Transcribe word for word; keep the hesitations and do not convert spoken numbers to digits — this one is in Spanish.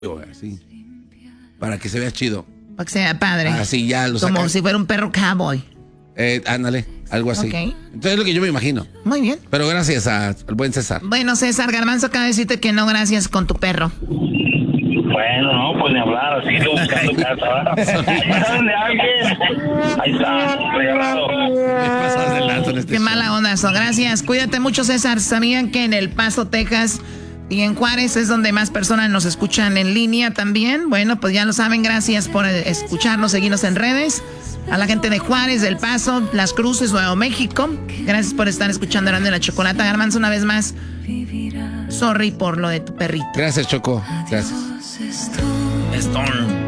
así, para que se vea chido. Para que sea padre. Así ya lo sacan. Como si fuera un perro cowboy. Eh, ándale, algo así. Okay. Entonces es lo que yo me imagino. Muy bien. Pero gracias a- al buen César. Bueno, César, Garbanzo acaba de decirte que no gracias con tu perro. Bueno, no, pues ni hablar, así que buscando casa, ¿verdad? ¿Saben de alguien? Ahí está, regalado. Me pasas de lanza en este Qué show. mala onda eso. Gracias. Cuídate mucho, César. ¿Sabían que en El Paso, Texas y en Juárez es donde más personas nos escuchan en línea también? Bueno, pues ya lo saben. Gracias por escucharnos, seguirnos en redes. A la gente de Juárez, del Paso, Las Cruces, Nuevo México. Gracias por estar escuchando Hablando de la Chocolata. Garbanzo, una vez más, sorry por lo de tu perrito. Gracias, Choco. Gracias. Storm.